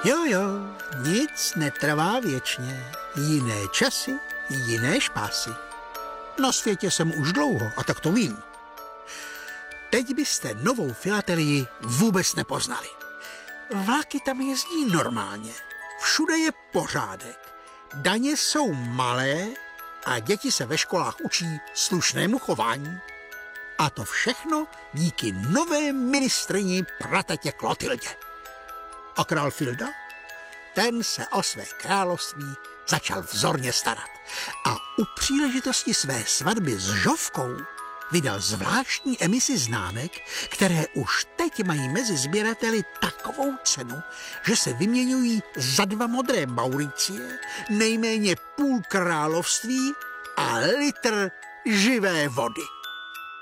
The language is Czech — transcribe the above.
Jo, nic netrvá věčně. Jiné časy, jiné špásy. Na světě jsem už dlouho a tak to vím. Teď byste Novou Filatelii vůbec nepoznali. Vlaky tam jezdí normálně. Všude je pořádek. Daně jsou malé a děti se ve školách učí slušnému chování. A to všechno díky nové ministryni pratetě Klotildě. A král Filda? Ten se o své království začal vzorně starat. A u příležitosti své svatby s Žofkou vydal zvláštní emisi známek, které už teď mají mezi sběrateli takovou cenu, že se vyměňují za 2 modré Mauricie, nejméně půl království a litr živé vody.